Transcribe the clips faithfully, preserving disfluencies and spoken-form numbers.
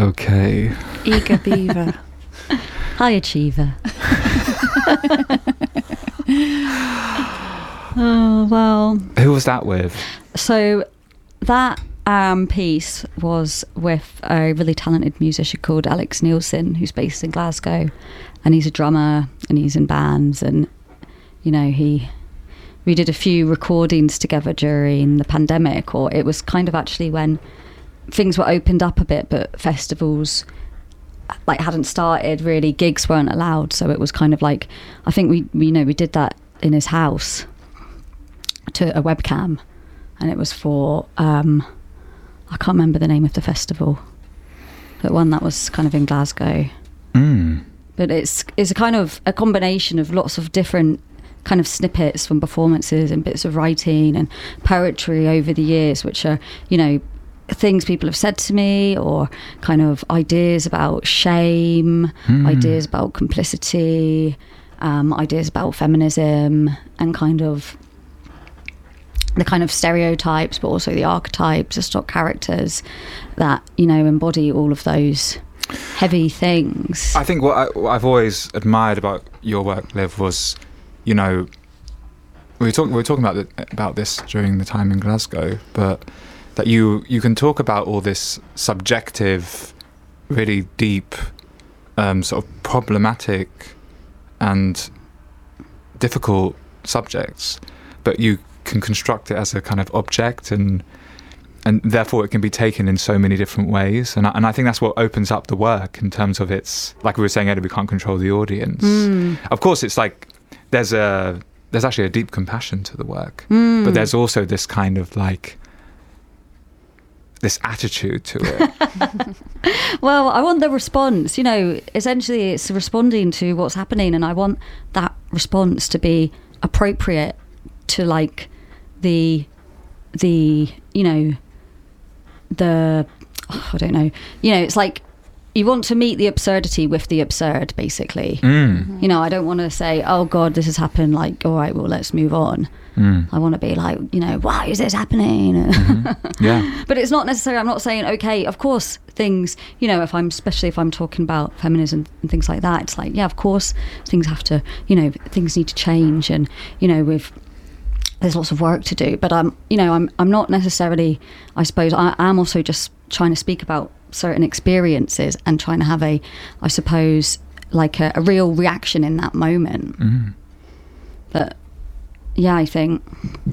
Okay. Eager beaver. High achiever. Oh, well. Who was that with? So that um, piece was with a really talented musician called Alex Nielsen, who's based in Glasgow. And he's a drummer and he's in bands. And, you know, he... we did a few recordings together during the pandemic, or it was kind of actually when things were opened up a bit, but festivals like hadn't started really, gigs weren't allowed. So it was kind of like, I think we, we you know, we did that in his house to a webcam, and it was for, um, I can't remember the name of the festival, but one that was kind of in Glasgow. Mm. But it's it's a kind of a combination of lots of different kind of snippets from performances and bits of writing and poetry over the years, which are, you know, things people have said to me, or kind of ideas about shame, mm. ideas about complicity, um, ideas about feminism, and kind of the kind of stereotypes, but also the archetypes, the stock characters that, you know, embody all of those heavy things. I think what, I, what I've always admired about your work, Liv, was, you know, we were talking we were talking about the, about this during the time in Glasgow, but that you you can talk about all this subjective, really deep, um, sort of problematic and difficult subjects, but you can construct it as a kind of object, and and therefore it can be taken in so many different ways. And I, and I think that's what opens up the work in terms of its, like we were saying earlier, we can't control the audience. Mm. Of course, it's like there's a there's actually a deep compassion to the work, Mm. but there's also this kind of like this attitude to it. Well, I want the response, you know, essentially it's responding to what's happening, and I want that response to be appropriate to like the the you know the oh, I don't know, you know, it's like you want to meet the absurdity with the absurd, basically. Mm. Mm-hmm. You know, I don't want to say, oh God, this has happened, like, all right, well, let's move on. Mm. I want to be like, you know, why is this happening? Mm-hmm. Yeah. But it's not necessarily, I'm not saying, okay, of course things, you know, if I'm, especially if I'm talking about feminism and things like that, it's like, yeah, of course things have to, you know, things need to change, and, you know, with, there's lots of work to do. But I'm, you know, I'm, I'm not necessarily, I suppose, I am also just trying to speak about certain experiences and trying to have a, I suppose, like a, a real reaction in that moment. Mm. But yeah, I think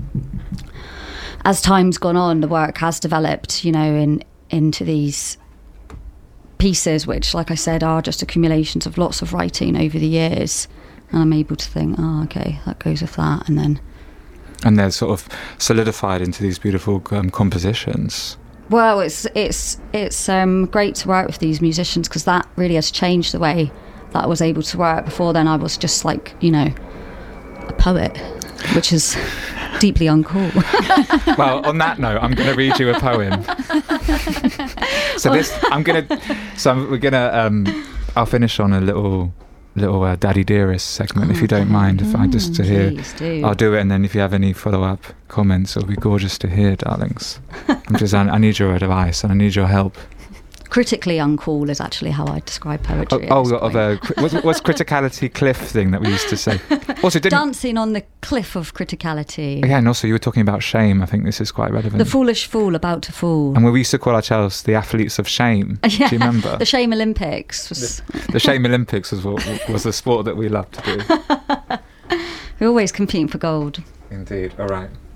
as time's gone on, the work has developed, you know, in into these pieces, which, like I said, are just accumulations of lots of writing over the years. And I'm able to think, oh, okay, that goes with that, and then and they're sort of solidified into these beautiful um, compositions. Well, it's it's it's um, great to work with these musicians, because that really has changed the way that I was able to work. Before then, I was just like, you know, a poet, which is deeply uncool. Well, on that note, I'm going to read you a poem. So this, I'm going to, so I'm, we're going to, um, I'll finish on a little, little uh, Daddy Dearest segment, oh, if you don't mind, if mm, I just to hear, do. I'll do it, and then if you have any follow-up comments, it'll be gorgeous to hear, darlings. Because I, I need your advice and I need your help. Critically uncool is actually how I describe poetry. Oh, oh of a what's, what's criticality cliff thing that we used to say? Also, didn't, dancing on the cliff of criticality. Yeah, and also you were talking about shame. I think this is quite relevant. The foolish fool about to fall. And we used to call ourselves the athletes of shame. Yeah, do you remember? The Shame Olympics. Was the, the Shame Olympics was what, was the sport that we loved to do. We're always competing for gold. Indeed. All right.